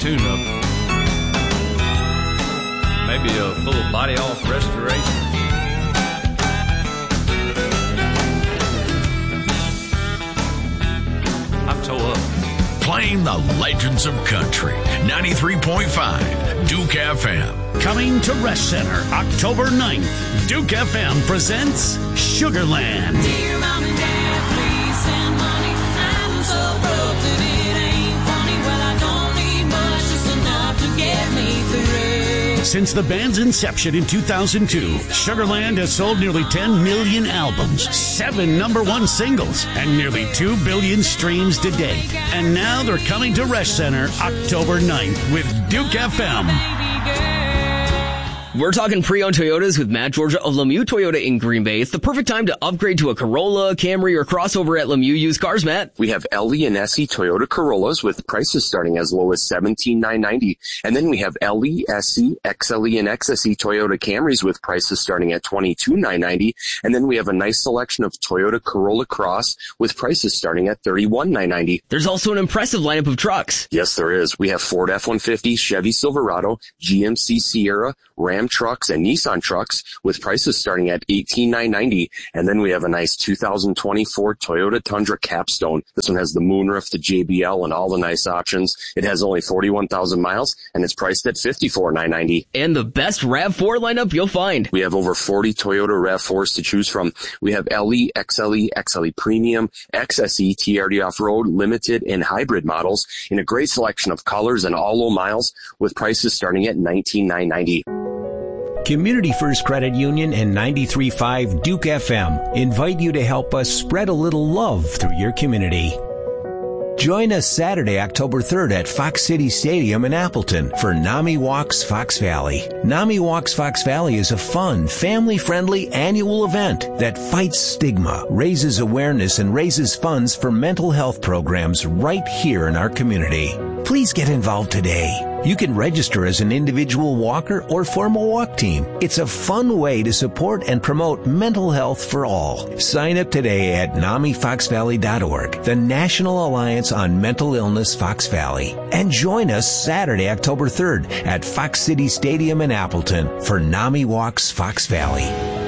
Tune-up. Maybe a full body-off restoration. I'm toe up. Playing the legends of country. 93.5 Duke FM. Coming to Rest Center October 9th. Duke FM presents Sugarland. Dear Mom and Dad, please send money. I'm so broke that it ain't funny. Well, I don't need much, just enough to get me through. Since the band's inception in 2002, Sugarland has sold nearly 10 million albums, 7 #1 singles, and nearly 2 billion streams to date. And now they're coming to Rest Center October 9th with Duke FM. We're talking pre-owned Toyotas with Matt Georgia of Lemieux Toyota in Green Bay. It's the perfect time to upgrade to a Corolla, Camry, or crossover at Lemieux Used Cars, Matt. We have LE and SE Toyota Corollas with prices starting as low as $17,990. And then we have LE, SE, XLE, and XSE Toyota Camrys with prices starting at $22,990. And then we have a nice selection of Toyota Corolla Cross with prices starting at $31,990. There's also an impressive lineup of trucks. Yes, there is. We have Ford F-150, Chevy Silverado, GMC Sierra, Ram trucks, and Nissan trucks with prices starting at $18,990. And then we have a nice 2024 Toyota Tundra Capstone. This one has the moonroof, the JBL, and all the nice options. It has only 41,000 miles, and it's priced at $54,990. And the best RAV4 lineup you'll find. We have over 40 Toyota RAV4s to choose from. We have LE, XLE, XLE Premium, XSE, TRD Off-Road, Limited, and Hybrid models in a great selection of colors and all low miles with prices starting at $19,990. Community First Credit Union and 93.5 Duke FM invite you to help us spread a little love through your community. Join us Saturday, October 3rd at Fox City Stadium in Appleton for NAMI Walks Fox Valley. NAMI Walks Fox Valley is a fun, family-friendly annual event that fights stigma, raises awareness, and raises funds for mental health programs right here in our community. Please get involved today. You can register as an individual walker or form a walk team. It's a fun way to support and promote mental health for all. Sign up today at NAMIFoxValley.org, the National Alliance on Mental Illness Fox Valley. And join us Saturday, October 3rd at Fox City Stadium in Appleton for NAMI Walks Fox Valley.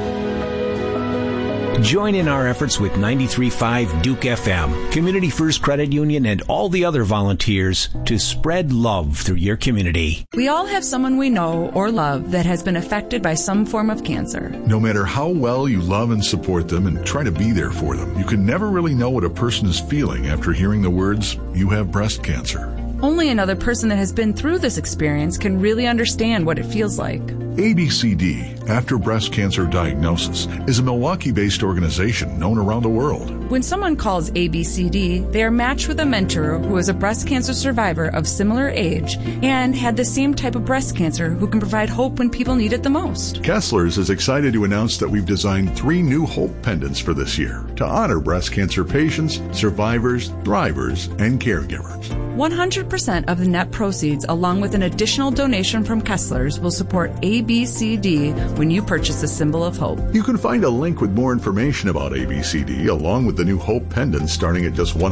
Join in our efforts with 93.5 Duke FM, Community First Credit Union, and all the other volunteers to spread love through your community. We all have someone we know or love that has been affected by some form of cancer. No matter how well you love and support them and try to be there for them, you can never really know what a person is feeling after hearing the words, "You have breast cancer." Only another person that has been through this experience can really understand what it feels like. ABCD, After Breast Cancer Diagnosis, is a Milwaukee-based organization known around the world. When someone calls ABCD, they are matched with a mentor who is a breast cancer survivor of similar age and had the same type of breast cancer who can provide hope when people need it the most. Kessler's is excited to announce that we've designed 3 new Hope Pendants for this year to honor breast cancer patients, survivors, thrivers, and caregivers. 100% of the net proceeds, along with an additional donation from Kessler's, will support ABCD when you purchase a symbol of hope. You can find a link with more information about ABCD, along with the new Hope Pendant starting at just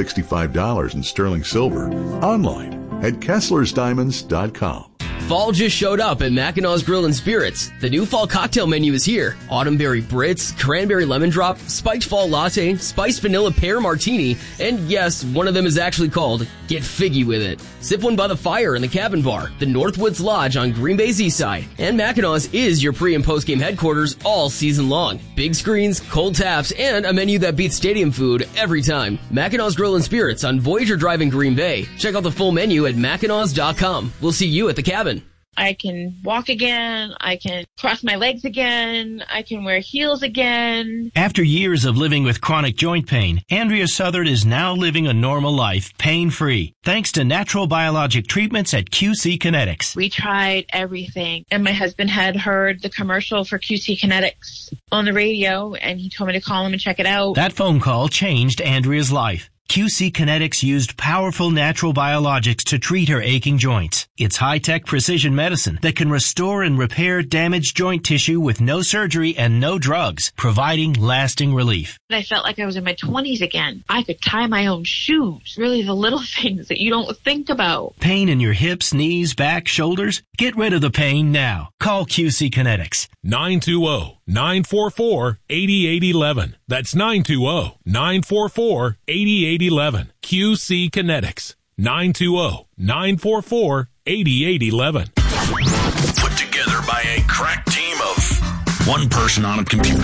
$165 in sterling silver, online at KesslersDiamonds.com. Fall just showed up at Mackinaw's Grill and Spirits. The new fall cocktail menu is here. Autumnberry Brits, cranberry lemon drop, spiked fall latte, spiced vanilla pear martini, and yes, one of them is actually called Get Figgy With It. Sip one by the fire in the Cabin Bar, the Northwoods Lodge on Green Bay's east side. And Mackinaw's is your pre- and post-game headquarters all season long. Big screens, cold taps, and a menu that beats stadium food every time. Mackinaw's Grill and Spirits on Voyager Drive in Green Bay. Check out the full menu at Mackinaws.com. We'll see you at the Cabin. I can walk again, I can cross my legs again, I can wear heels again. After years of living with chronic joint pain, Andrea Southard is now living a normal life, pain-free, thanks to natural biologic treatments at QC Kinetics. We tried everything, and my husband had heard the commercial for QC Kinetics on the radio, and he told me to call him and check it out. That phone call changed Andrea's life. QC Kinetics used powerful natural biologics to treat her aching joints. It's high-tech precision medicine that can restore and repair damaged joint tissue with no surgery and no drugs, providing lasting relief. I felt like I was in my 20s again. I could tie my own shoes. Really the little things that you don't think about. Pain in your hips, knees, back, shoulders? Get rid of the pain now. Call QC Kinetics. 920-944-8811. That's 920-944-8811. QC Kinetics. 920-944-8811. Put together by a crack team of one person on a computer,